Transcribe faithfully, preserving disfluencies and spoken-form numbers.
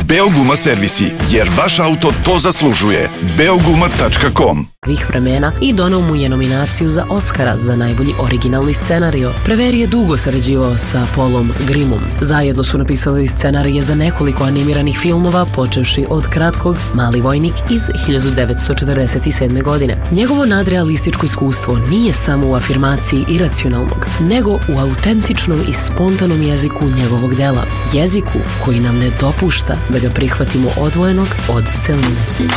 Beoguma servisi, jer vaš auto to zaslužuje. beoguma tačka com Svih vremena i donao mu je nominaciju za Oscara za najbolji originalni scenario. Preveri je dugo sarađivao sa Paulom Grimom. Zajedno su napisali scenarije za nekoliko animiranih filmova, počevši od kratkog Mali vojnik iz hiljadu devetsto četrdeset sedme. godine. Njegovo nadrealističko iskustvo nije samo u afirmaciji iracionalnog, nego u autentičnom i spontanom jeziku njegovog dela. Jeziku koji nam ne dopušta da ga prihvatimo odvojenog od celine.